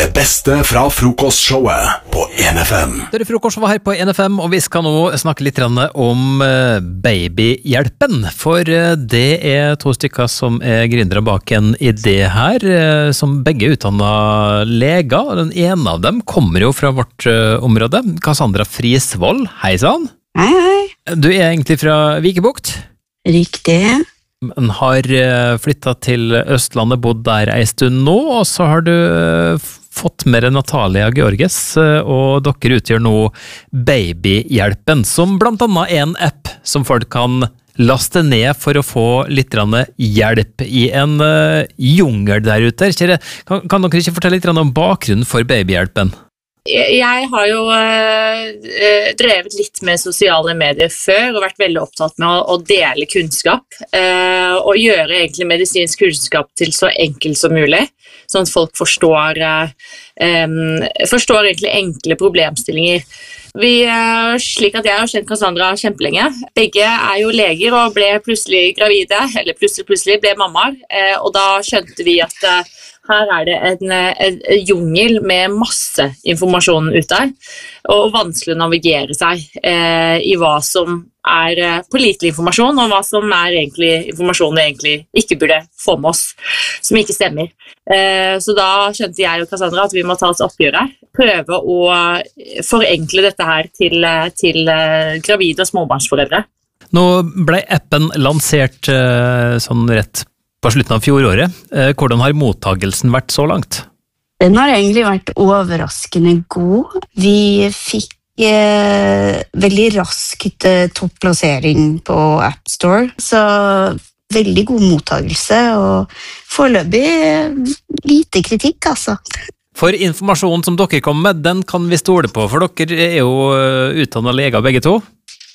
Det beste fra frokostshowet på 1FM. Det er frokostshowet her på 1FM, og vi skal nå snakke litt om babyhjelpen. For det er to stykker som er gründere bak en idé her, som begge er utdannet leger. Den ene av dem kommer jo fra vårt område, Cassandra Frisvold. Hei sann! Hei, hei. Du er egentlig fra Vikebukt? Riktig. Men har flyttet til Østlandet, bodd der en stund nå, og så har du fått med Natalia Georges, og dere utgjør nå Babyhjelpen, som blant annet er en app som folk kan laste ned for å få litt hjelp i en jungel der ute. Kan dere ikke fortelle litt om bakgrunnen for Babyhjelpen? Jeg har jo drevet litt med sosiale medier før og vært veldig opptatt med å dele kunnskap og gjøre egentlig medisinsk kunnskap til så enkelt som mulig, sånn at folk forstår egentlig enkle problemstillinger. Slik at jeg har kjent Cassandra kjempelenge. Begge er jo leger og ble plutselig gravide, eller plutselig ble mammaer, og da skjønte vi at her er det en jungel med masse informasjon ute der, og vanskelig å navigere seg i hva som er pålitelig informasjon, og hva som er egentlig informasjon vi egentlig ikke burde få med oss, som ikke stemmer. Så da skjønte jeg og Cassandra at vi må ta oss oppgjør her, prøve å forenkle dette her til gravide og småbarnsforeldre. Nå ble appen lansert sånn rett på slutten av fjoråret. Hvordan har mottagelsen vært så langt? Den har egentlig vært overraskende god. Vi fikk veldig raskt topplassering på App Store, så veldig god mottagelse, og foreløpig lite kritikk, altså. For informasjonen som dere kom med, den kan vi stole på, for dere er jo utdannet leger begge to.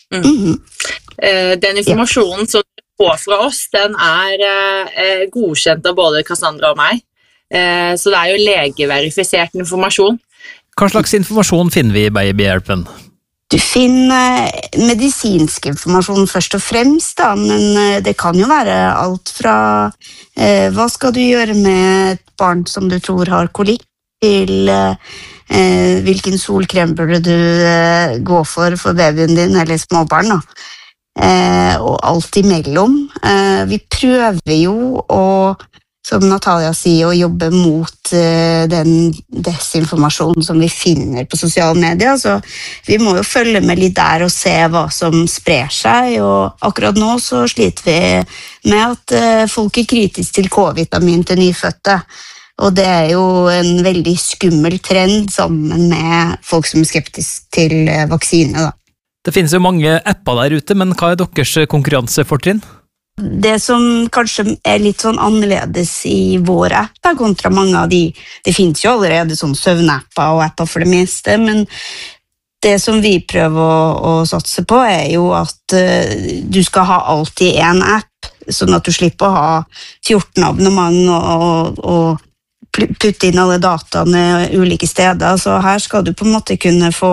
Den informasjonen som på fra oss, den er godkjent av både Cassandra og meg. Så det er jo legeverifisert informasjon. Hva slags informasjon finner vi i Babyhjelpen? Du finner medisinsk informasjon først og fremst, da, men det kan jo være alt fra hva skal du gjøre med et barn som du tror har kolikk, til hvilken solkrem burde du gå for babyen din eller småbarn, da. Og alt imellom. Vi prøver jo å, som Natalia sier, å jobbe mot den desinformasjonen som vi finner på sosiale medier, så vi må jo følge med litt der og se hva som sprer seg, og akkurat nå så sliter vi med at folk er kritisk til K-vitamin til nyfødte, og det er jo en veldig skummel trend sammen med folk som er skeptiske til vaksine, da. Det finnes jo mange apper der ute, men hva er deres konkurransefortrinn? Det som kanskje er litt sånn annerledes i vår app, da, kontra mange av det finnes jo allerede sånn søvnapper og apper for det meste, men det som vi prøver å satse på er jo at du skal ha alt i en app, sånn at du slipper å ha 14 abonnement og putte inn alle dataene ulike steder, så her skal du på en måte kunne få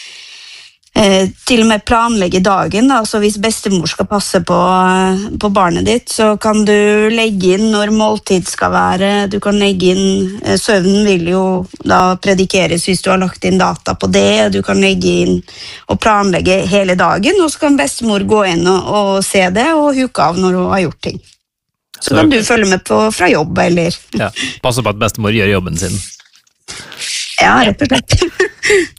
til og med planlegge dagen, da. Så hvis bestemor skal passe på barnet ditt, så kan du legge inn når måltid skal være, du kan legge inn, søvnen vil jo da predikeres hvis du har lagt inn data på det, du kan legge inn og planlegge hele dagen, og så kan bestemor gå inn og se det og huke av når hun har gjort ting. Så kan du følge med på fra jobb, eller... Ja, passe på at bestemor gjør jobben sin. Ja, rett og slett.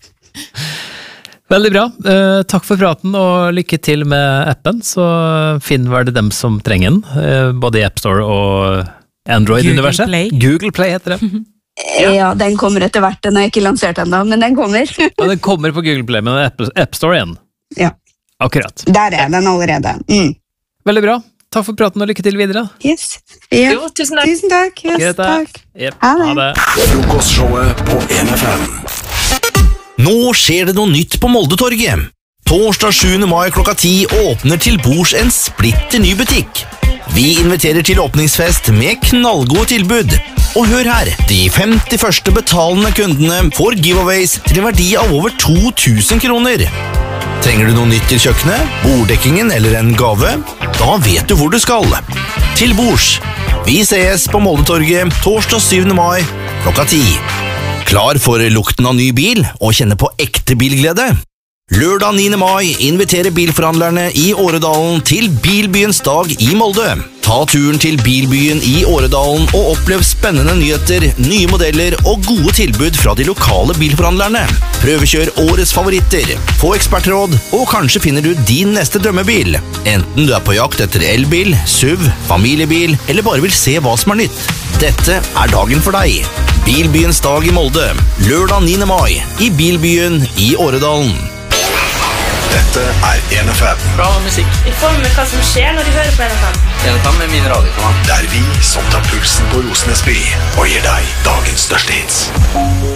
Veldig bra. Takk for praten, og lykke til med appen, så finner vel det dem som trenger den, både i App Store og Android-universet. Google Play heter det. Ja, den kommer etter hvert, den er ikke lansert enda, men den kommer. Ja, den kommer på Google Play, men App Store igjen. Ja. Akkurat. Der er den allerede. Veldig bra. Takk for praten, og lykke til videre. Yes. Ja. Jo, tusen takk. Tusen takk. Yes, takk. Yep. Ha det. Frokostshowet på 1FM. Nå skjer det noe nytt på Moldetorget. Torsdag 7. mai klokka 10 åpner til bords en splitter ny butikk. Vi inviterer til åpningsfest med knallgode tilbud. Og hør her, de 50 første betalende kundene får giveaways til en verdi av over 2000 kroner. Trenger du noe nytt til kjøkkenet, borddekkingen eller en gave? Da vet du hvor du skal. Til bords. Vi ses på Moldetorget torsdag 7. mai klokka 10. Klar for lukten av ny bil og kjenne på ekte bilglede? Lørdag 9. mai inviterer bilforhandlerne i Åredalen til Bilbyens dag i Molde. Ta turen til Bilbyen i Åredalen og opplev spennende nyheter, nye modeller og gode tilbud fra de lokale bilforhandlerne. Prøvekjør årets favoritter, få ekspertråd, og kanskje finner du din neste drømmebil. Enten du på jakt etter elbil, SUV, familiebil, eller bare vil se hva som nytt. Dette dagen for deg. Bilbyens dag i Molde, lørdag 9. mai i Bilbyen i Åredalen. Dette 1FM. Bra musikk. Vi får med hva som skjer når de hører på 1FM. 1FM min radiokanal. Det vi som tar pulsen på Rosenesby og gir deg dagens største hits.